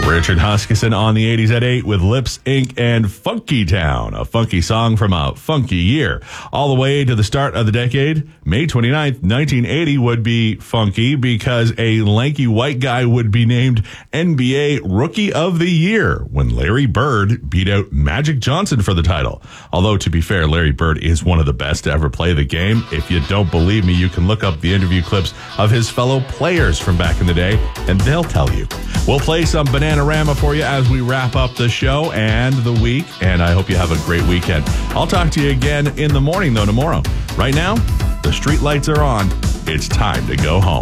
Richard Huskisson on the 80s at 8 with Lips Inc. and Funky Town, a funky song from a funky year. All the way to the start of the decade, May 29th, 1980 would be funky because a lanky white guy would be named NBA Rookie of the Year when Larry Bird beat out Magic Johnson for the title. Although, to be fair, Larry Bird is one of the best to ever play the game. If you don't believe me, you can look up the interview clips of his fellow players from back in the day, and they'll tell you. We'll play some Bananarama for you as we wrap up the show and the week, and I hope you have a great weekend. I'll talk to you again in the morning, though, tomorrow. Right now, the street lights are on. It's time to go home.